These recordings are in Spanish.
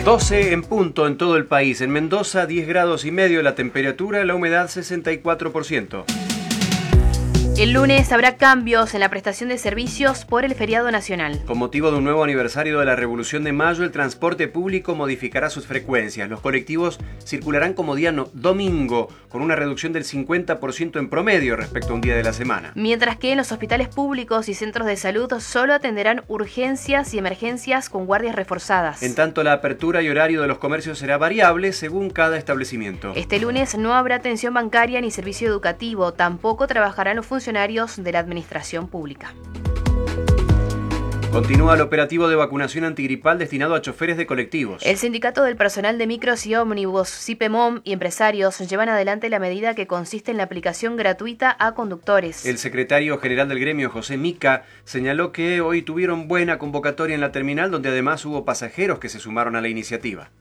12 en punto en todo el país. En Mendoza, 10 grados y medio la temperatura, la humedad 64%. El lunes habrá cambios en la prestación de servicios por el feriado nacional. Con motivo de un nuevo aniversario de la Revolución de Mayo, el transporte público modificará sus frecuencias. Los colectivos circularán como día domingo, con una reducción del 50% en promedio respecto a un día de la semana. Mientras que en los hospitales públicos y centros de salud solo atenderán urgencias y emergencias con guardias reforzadas. En tanto, la apertura y horario de los comercios será variable según cada establecimiento. Este lunes no habrá atención bancaria ni servicio educativo, tampoco trabajarán los funcionarios de la administración pública. Continúa el operativo de vacunación antigripal destinado a choferes de colectivos. El sindicato del personal de micros y ómnibus, CIPEMOM y empresarios llevan adelante la medida que consiste en la aplicación gratuita a conductores. El secretario general del gremio, José Mica, señaló que hoy tuvieron buena convocatoria en la terminal, donde además hubo pasajeros que se sumaron a la iniciativa.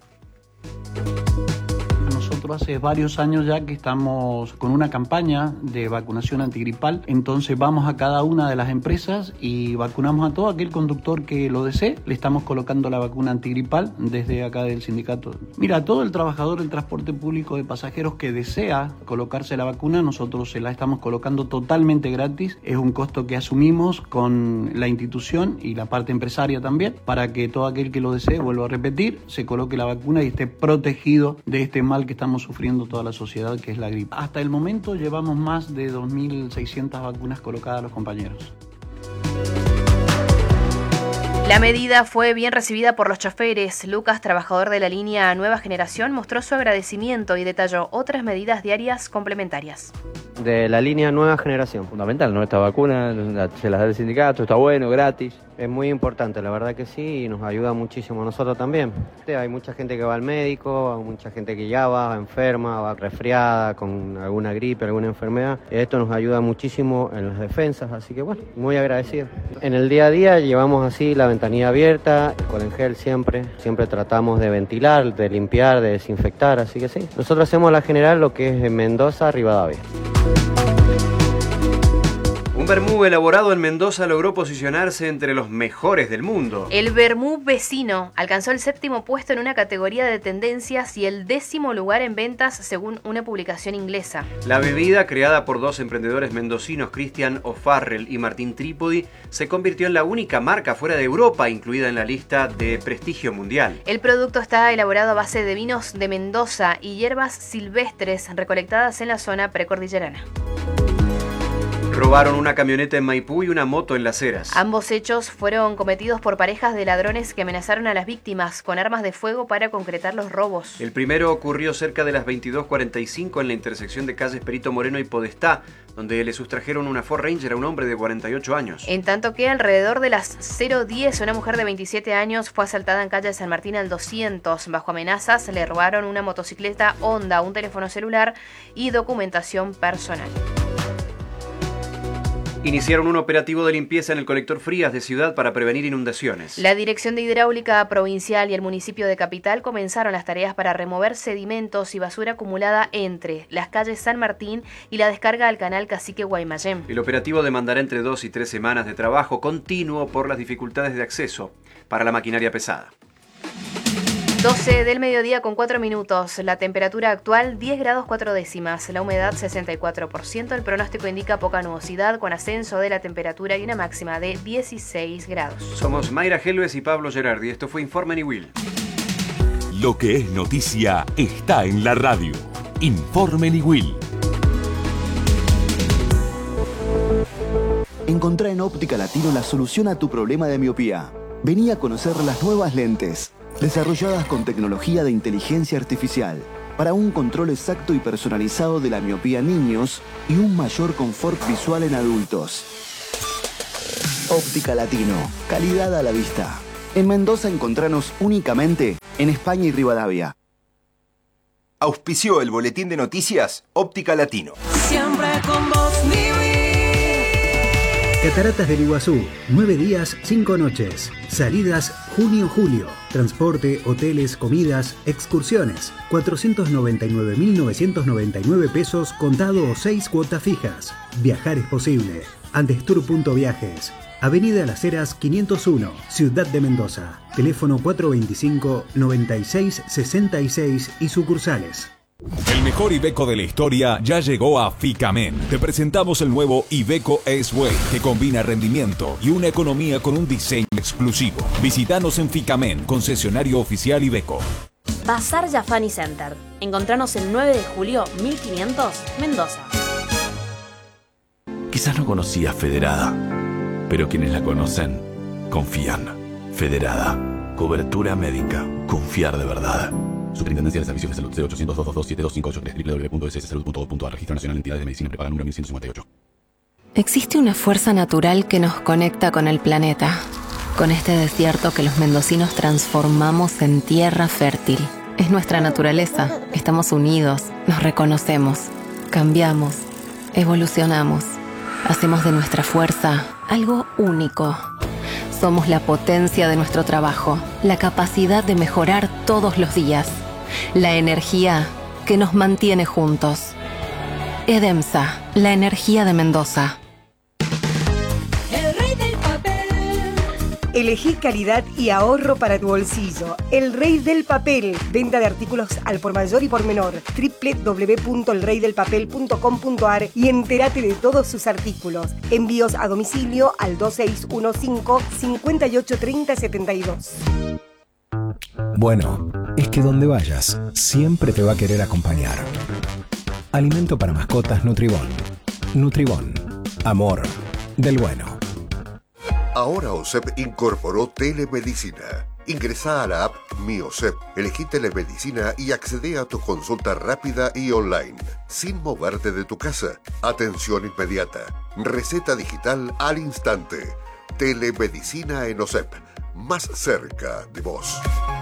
Hace varios años ya que estamos con una campaña de vacunación antigripal, entonces vamos a cada una de las empresas y vacunamos a todo aquel conductor que lo desee. Le estamos colocando la vacuna antigripal desde acá del sindicato. Mira, todo el trabajador del transporte público de pasajeros que desea colocarse la vacuna, nosotros se la estamos colocando totalmente gratis. Es un costo que asumimos con la institución y la parte empresaria también, para que todo aquel que lo desee, vuelvo a repetir, se coloque la vacuna y esté protegido de este mal que estamos sufriendo toda la sociedad, que es la gripe. Hasta el momento llevamos más de 2.600 vacunas colocadas a los compañeros. La medida fue bien recibida por los choferes. Lucas, trabajador de la línea Nueva Generación, mostró su agradecimiento y detalló otras medidas diarias complementarias. De la línea Nueva Generación. Fundamental, ¿no? Esta vacuna se las da el sindicato, está bueno, gratis. Es muy importante, la verdad que sí, y nos ayuda muchísimo a nosotros también. Hay mucha gente que va al médico, hay mucha gente que ya va enferma, va resfriada, con alguna gripe, alguna enfermedad. Esto nos ayuda muchísimo en las defensas, así que bueno, muy agradecido. En el día a día llevamos así la ventanilla abierta, con el gel siempre tratamos de ventilar, de limpiar, de desinfectar, así que sí. Nosotros hacemos la general lo que es en Mendoza, Rivadavia. Un vermú elaborado en Mendoza logró posicionarse entre los mejores del mundo. El vermú vecino alcanzó el 7º puesto en una categoría de tendencias y el 10º lugar en ventas según una publicación inglesa. La bebida, creada por dos emprendedores mendocinos, Christian O'Farrell y Martín Trípodi, se convirtió en la única marca fuera de Europa incluida en la lista de prestigio mundial. El producto está elaborado a base de vinos de Mendoza y hierbas silvestres recolectadas en la zona precordillerana. Robaron una camioneta en Maipú y una moto en Las Heras. Ambos hechos fueron cometidos por parejas de ladrones que amenazaron a las víctimas con armas de fuego para concretar los robos. El primero ocurrió cerca de las 22:45 en la intersección de calles Perito Moreno y Podestá, donde le sustrajeron una Ford Ranger a un hombre de 48 años. En tanto que alrededor de las 0:10, una mujer de 27 años fue asaltada en calle San Martín al 200. Bajo amenazas le robaron una motocicleta Honda, un teléfono celular y documentación personal. Iniciaron un operativo de limpieza en el colector Frías de Ciudad para prevenir inundaciones. La Dirección de Hidráulica Provincial y el municipio de Capital comenzaron las tareas para remover sedimentos y basura acumulada entre las calles San Martín y la descarga al canal Cacique Guaymallén. El operativo demandará entre 2 y 3 semanas de trabajo continuo por las dificultades de acceso para la maquinaria pesada. 12 del mediodía con 4 minutos. La temperatura actual 10 grados 4 décimas. La humedad 64%. El pronóstico indica poca nubosidad con ascenso de la temperatura y una máxima de 16 grados. Somos Mayra Helves y Pablo Gerardi. Esto fue Informe Niwil. Lo que es noticia está en la radio. Informe Niwil. Encontrá en Óptica Latino la solución a tu problema de miopía. Vení a conocer las nuevas lentes, desarrolladas con tecnología de inteligencia artificial, para un control exacto y personalizado de la miopía en niños y un mayor confort visual en adultos. Óptica Latino, calidad a la vista. En Mendoza encontranos únicamente en España y Rivadavia. Auspició el boletín de noticias Óptica Latino. Siempre con vos, Cataratas del Iguazú, 9 días, 5 noches. Salidas junio-julio. Transporte, hoteles, comidas, excursiones. 499.999 pesos contado o 6 cuotas fijas. Viajar es posible. Andestour.viajes. Avenida Las Heras 501, Ciudad de Mendoza. Teléfono 425-9666 y sucursales. El mejor Iveco de la historia ya llegó a Ficamen. Te presentamos el nuevo Iveco S-Way, que combina rendimiento y una economía con un diseño exclusivo. Visítanos en Ficamen, concesionario oficial Iveco. Bazar Jafani Center. Encontranos el 9 de julio 1500, Mendoza. Quizás no conocías Federada, pero quienes la conocen confían. Federada. Cobertura médica. Confiar de verdad. Superintendencia de Servicios de Salud 0800-222-7258 www.sssalud.gov.ar. Registro Nacional de Entidades de Medicina Prepaga número 1158. Existe una fuerza natural que nos conecta con el planeta, con este desierto que los mendocinos transformamos en tierra fértil. Es nuestra naturaleza. Estamos unidos, nos reconocemos, cambiamos, evolucionamos. Hacemos de nuestra fuerza algo único. Somos la potencia de nuestro trabajo, la capacidad de mejorar todos los días, la energía que nos mantiene juntos. Edemsa, la energía de Mendoza. El rey del papel. Elegí calidad y ahorro para tu bolsillo. El Rey del Papel. Venta de artículos al por mayor y por menor. www.elreydelpapel.com.ar y entérate de todos sus artículos. Envíos a domicilio al 2615-583072. Bueno, es que donde vayas, siempre te va a querer acompañar. Alimento para mascotas Nutribón. Nutribón. Amor del bueno. Ahora OSEP incorporó telemedicina. Ingresá a la app Mi OSEP, elegí telemedicina y accedé a tu consulta rápida y online, sin moverte de tu casa. Atención inmediata. Receta digital al instante. Telemedicina en OSEP. Más cerca de vos.